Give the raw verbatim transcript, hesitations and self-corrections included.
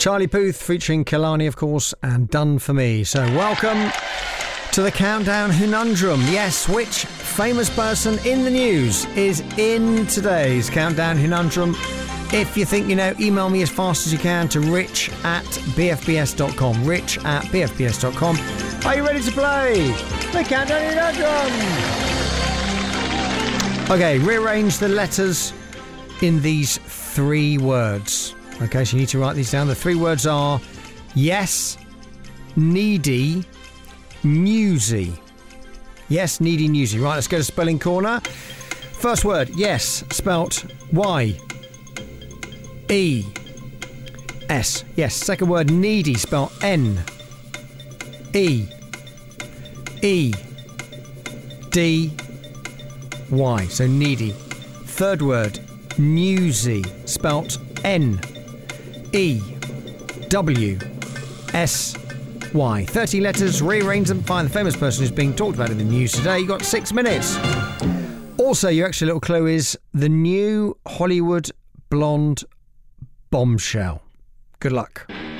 Charlie Puth featuring Kehlani, of course, and Done For Me. So welcome to the Countdown Conundrum. Yes, which famous person in the news is in today's Countdown Conundrum? If you think you know, email me as fast as you can to rich at b f b s dot com. Rich at b f b s dot com. Are you ready to play the Countdown Conundrum? Okay, rearrange the letters in these three words. Okay, so you need to write these down. The three words are yes, needy, newsy. Yes, needy, newsy. Right, let's go to Spelling Corner. First word, yes, spelt Y E S. Yes, second word, needy, spelt N E E D Y. So needy. Third word, newsy, spelt N E W S Y. thirty letters, rearrange them, find the famous person who's being talked about in the news today. You've got six minutes. Also, your extra little clue is the new Hollywood blonde bombshell. Good luck.